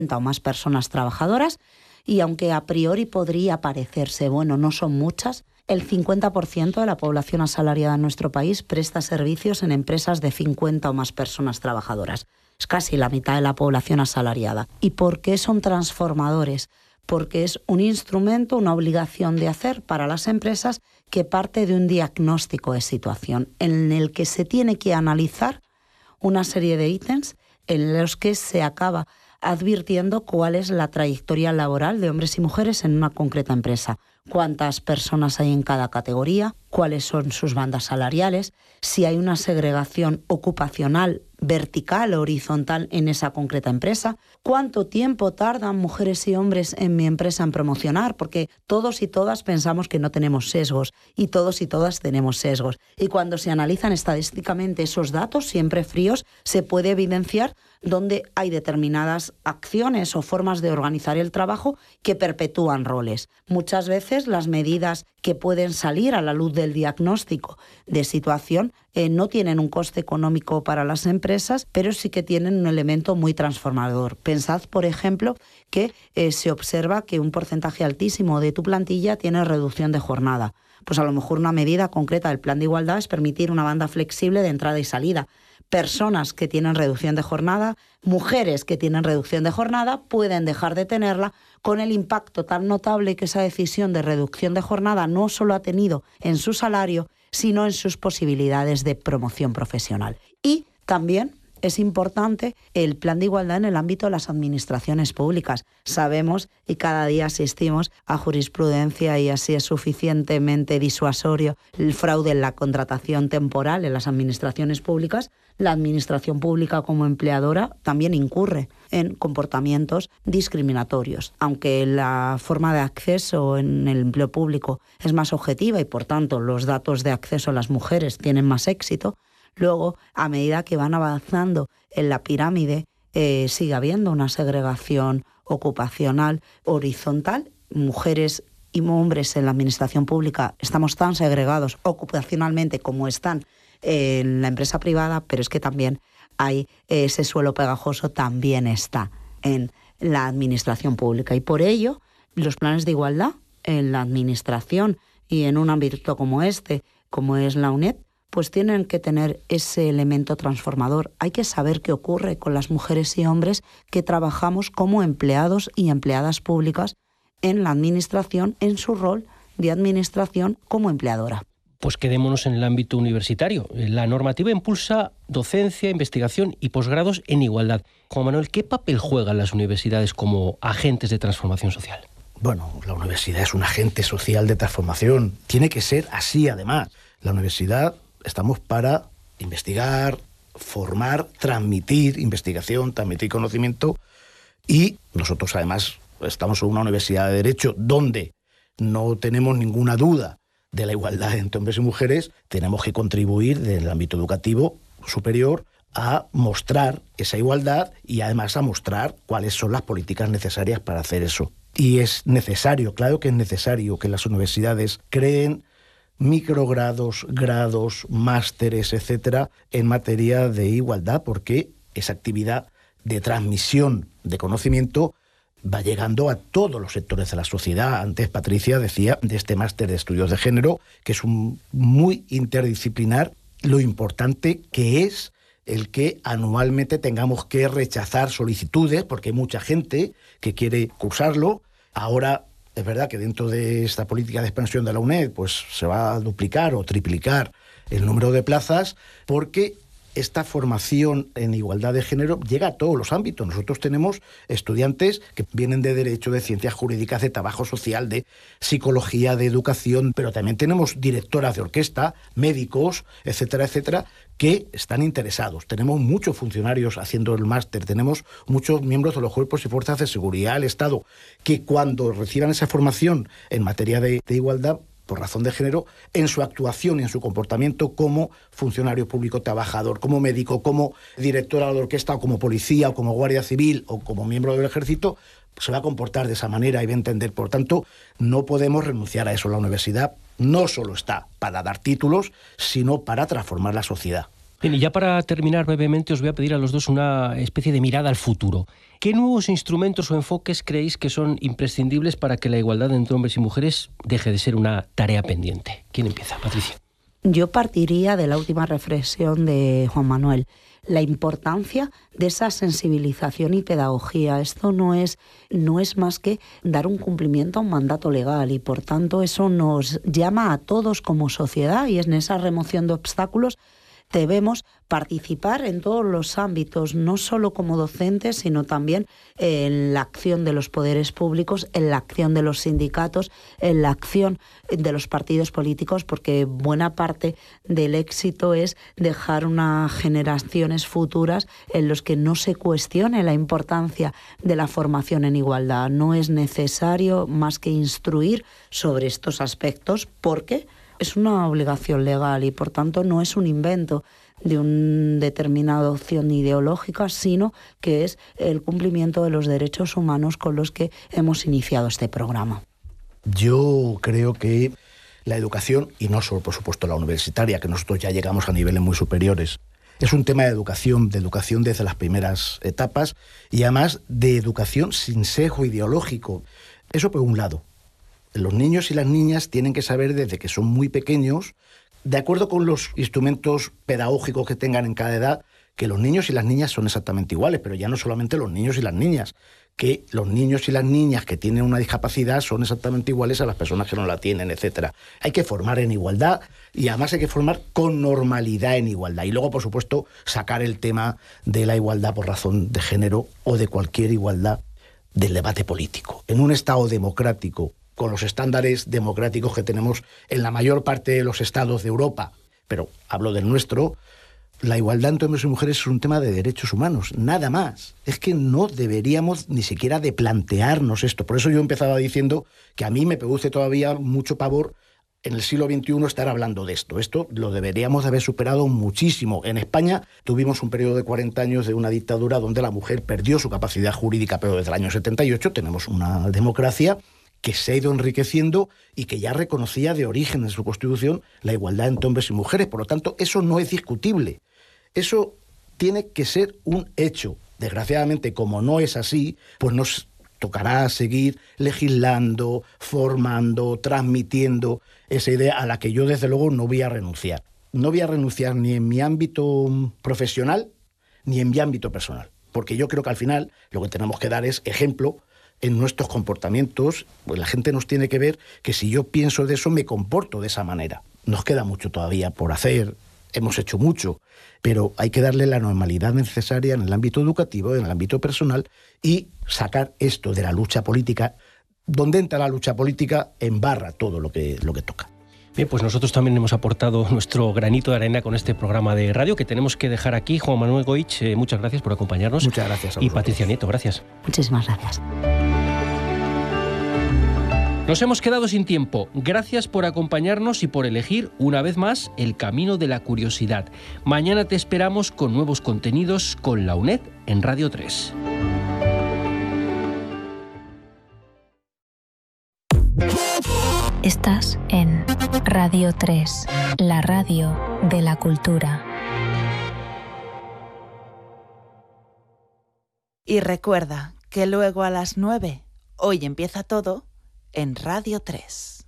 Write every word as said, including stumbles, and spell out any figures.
o más personas trabajadoras, y aunque a priori podría parecerse, bueno, no son muchas, el cincuenta por ciento de la población asalariada en nuestro país presta servicios en empresas de cincuenta o más personas trabajadoras. Es casi la mitad de la población asalariada. ¿Y por qué son transformadores? Porque es un instrumento, una obligación de hacer para las empresas que parte de un diagnóstico de situación en el que se tiene que analizar una serie de ítems en los que se acaba advirtiendo cuál es la trayectoria laboral de hombres y mujeres en una concreta empresa, cuántas personas hay en cada categoría, cuáles son sus bandas salariales, si hay una segregación ocupacional vertical o horizontal en esa concreta empresa, cuánto tiempo tardan mujeres y hombres en mi empresa en promocionar, porque todos y todas pensamos que no tenemos sesgos y todos y todas tenemos sesgos. Y cuando se analizan estadísticamente esos datos, siempre fríos, se puede evidenciar donde hay determinadas acciones o formas de organizar el trabajo que perpetúan roles. Muchas veces las medidas que pueden salir a la luz del diagnóstico de situación eh, no tienen un coste económico para las empresas, pero sí que tienen un elemento muy transformador. Pensad, por ejemplo, que eh, se observa que un porcentaje altísimo de tu plantilla tiene reducción de jornada. Pues a lo mejor una medida concreta del plan de igualdad es permitir una banda flexible de entrada y salida. Personas que tienen reducción de jornada, mujeres que tienen reducción de jornada, pueden dejar de tenerla con el impacto tan notable que esa decisión de reducción de jornada no solo ha tenido en su salario, sino en sus posibilidades de promoción profesional. Y también es importante el plan de igualdad en el ámbito de las administraciones públicas. Sabemos y cada día asistimos a jurisprudencia y así es suficientemente disuasorio el fraude en la contratación temporal en las administraciones públicas. La administración pública como empleadora también incurre en comportamientos discriminatorios. Aunque la forma de acceso en el empleo público es más objetiva y por tanto los datos de acceso a las mujeres tienen más éxito, luego, a medida que van avanzando en la pirámide, eh, sigue habiendo una segregación ocupacional horizontal. Mujeres y hombres en la administración pública estamos tan segregados ocupacionalmente como están en la empresa privada, pero es que también hay ese suelo pegajoso, también está en la administración pública. Y por ello, los planes de igualdad en la administración y en un ámbito como este, como es la UNED, pues tienen que tener ese elemento transformador. Hay que saber qué ocurre con las mujeres y hombres que trabajamos como empleados y empleadas públicas en la administración, en su rol de administración como empleadora. Pues quedémonos en el ámbito universitario. La normativa impulsa docencia, investigación y posgrados en igualdad. Juan Manuel, ¿qué papel juegan las universidades como agentes de transformación social? Bueno, la universidad es un agente social de transformación. Tiene que ser así, además. La universidad estamos para investigar, formar, transmitir investigación, transmitir conocimiento, y nosotros además estamos en una universidad de Derecho donde no tenemos ninguna duda de la igualdad entre hombres y mujeres. Tenemos que contribuir desde el ámbito educativo superior a mostrar esa igualdad y además a mostrar cuáles son las políticas necesarias para hacer eso. Y es necesario, claro que es necesario que las universidades creen microgrados, grados, másteres, etcétera, en materia de igualdad, porque esa actividad de transmisión de conocimiento va llegando a todos los sectores de la sociedad. Antes Patricia decía de este máster de estudios de género, que es un muy interdisciplinar, lo importante que es el que anualmente tengamos que rechazar solicitudes, porque hay mucha gente que quiere cursarlo. Ahora es verdad que dentro de esta política de expansión de la UNED pues se va a duplicar o triplicar el número de plazas, porque esta formación en igualdad de género llega a todos los ámbitos. Nosotros tenemos estudiantes que vienen de Derecho, de Ciencias Jurídicas, de Trabajo Social, de Psicología, de Educación, pero también tenemos directoras de orquesta, médicos, etcétera, etcétera, que están interesados. Tenemos muchos funcionarios haciendo el máster, tenemos muchos miembros de los cuerpos y fuerzas de seguridad del Estado, que cuando reciban esa formación en materia de, de igualdad, por razón de género, en su actuación y en su comportamiento como funcionario público trabajador, como médico, como directora de orquesta, o como policía, o como guardia civil, o como miembro del ejército, se va a comportar de esa manera y va a entender. Por tanto, no podemos renunciar a eso. La universidad no solo está para dar títulos, sino para transformar la sociedad. Bien, y ya para terminar brevemente, os voy a pedir a los dos una especie de mirada al futuro. ¿Qué nuevos instrumentos o enfoques creéis que son imprescindibles para que la igualdad entre hombres y mujeres deje de ser una tarea pendiente? ¿Quién empieza? Patricia. Yo partiría de la última reflexión de Juan Manuel. La importancia de esa sensibilización y pedagogía. Esto no es, no es más que dar un cumplimiento a un mandato legal y por tanto eso nos llama a todos como sociedad y en esa remoción de obstáculos debemos participar en todos los ámbitos, no solo como docentes, sino también en la acción de los poderes públicos, en la acción de los sindicatos, en la acción de los partidos políticos, porque buena parte del éxito es dejar unas generaciones futuras en los que no se cuestione la importancia de la formación en igualdad. No es necesario más que instruir sobre estos aspectos porque es una obligación legal y por tanto no es un invento de una determinada opción ideológica, sino que es el cumplimiento de los derechos humanos con los que hemos iniciado este programa. Yo creo que la educación, y no solo por supuesto la universitaria, que nosotros ya llegamos a niveles muy superiores, es un tema de educación, de educación desde las primeras etapas y además de educación sin sesgo ideológico. Eso por un lado. Los niños y las niñas tienen que saber desde que son muy pequeños, de acuerdo con los instrumentos pedagógicos que tengan en cada edad, que los niños y las niñas son exactamente iguales, pero ya no solamente los niños y las niñas, que los niños y las niñas que tienen una discapacidad son exactamente iguales a las personas que no la tienen, etcétera. Hay que formar en igualdad y además hay que formar con normalidad en igualdad. Y luego, por supuesto, sacar el tema de la igualdad por razón de género o de cualquier igualdad del debate político. En un Estado democrático, con los estándares democráticos que tenemos en la mayor parte de los estados de Europa, pero hablo del nuestro, la igualdad entre hombres y mujeres es un tema de derechos humanos, nada más. Es que no deberíamos ni siquiera de plantearnos esto. Por eso yo empezaba diciendo que a mí me produce todavía mucho pavor en el siglo veintiuno estar hablando de esto. Esto lo deberíamos de haber superado muchísimo. En España tuvimos un periodo de cuarenta años de una dictadura donde la mujer perdió su capacidad jurídica, pero desde el año setenta y ocho tenemos una democracia que se ha ido enriqueciendo y que ya reconocía de origen en su Constitución la igualdad entre hombres y mujeres. Por lo tanto, eso no es discutible. Eso tiene que ser un hecho. Desgraciadamente, como no es así, pues nos tocará seguir legislando, formando, transmitiendo esa idea a la que yo, desde luego, no voy a renunciar. No voy a renunciar ni en mi ámbito profesional ni en mi ámbito personal. Porque yo creo que al final lo que tenemos que dar es ejemplo en nuestros comportamientos, pues la gente nos tiene que ver que si yo pienso de eso, me comporto de esa manera. Nos queda mucho todavía por hacer, hemos hecho mucho, pero hay que darle la normalidad necesaria en el ámbito educativo, en el ámbito personal y sacar esto de la lucha política. Donde entra la lucha política, embarra todo lo que, lo que toca. Bien, pues nosotros también hemos aportado nuestro granito de arena con este programa de radio que tenemos que dejar aquí. Juan Manuel Goich, eh, muchas gracias por acompañarnos. Muchas gracias a vosotros. Y Patricia Nieto, gracias. Muchísimas gracias. Nos hemos quedado sin tiempo. Gracias por acompañarnos y por elegir una vez más el camino de la curiosidad. Mañana te esperamos con nuevos contenidos con la UNED en Radio tres. Estás en Radio tres, la radio de la cultura. Y recuerda que luego a las nueve, hoy empieza todo en Radio tres.